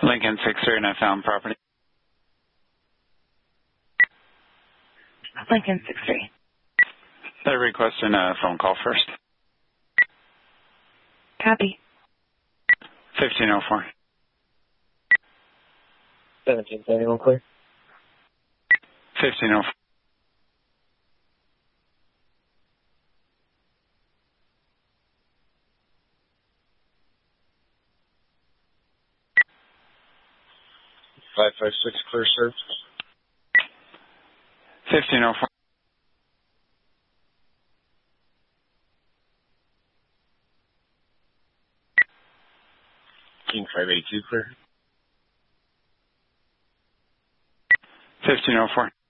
Lincoln 6-3 and I found property. Lincoln 6-3. They're requesting a phone call first. Copy. 1504. 1771 clear. 1504. Five 556 clear, sir. 1504. King 582 clear. 1504.